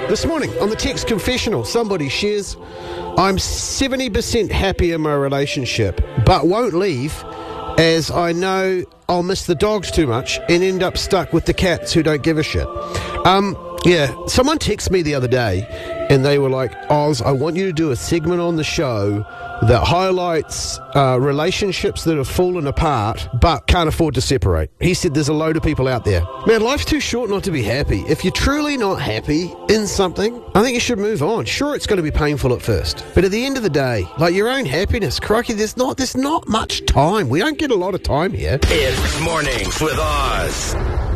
This morning on the text confessional, somebody shares, I'm 70% happy in my relationship, but won't leave as I know I'll miss the dogs too much and end up stuck with the cats who don't give a shit. Someone texted me the other day and they were like, Oz, I want you to do a segment on the show that highlights relationships that have fallen apart but can't afford to separate. He said there's a load of people out there. Man, life's too short not to be happy. If you're truly not happy in something, I think you should move on. Sure, it's going to be painful at first, but at the end of the day, like your own happiness, crikey, there's not much time. We don't get a lot of time here. It's Mornings with Oz.